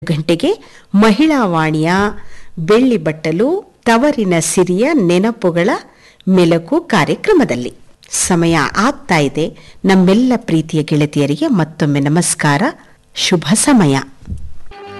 ಗಂಟೆಗೆ ಮಹಿಳಾ ವಾಣಿಯ ಬೆಳ್ಳಿ ಬಟ್ಟಲು ತವರಿನ ಸಿರಿಯ ನೆನಪುಗಳ ಮೆಲುಕು ಕಾರ್ಯಕ್ರಮದಲ್ಲಿ ಸಮಯ ಆಗ್ತಾ ಇದೆ. ನಮ್ಮೆಲ್ಲ ಪ್ರೀತಿಯ ಗೆಳತಿಯರಿಗೆ ಮತ್ತೊಮ್ಮೆ ನಮಸ್ಕಾರ, ಶುಭ ಸಮಯ.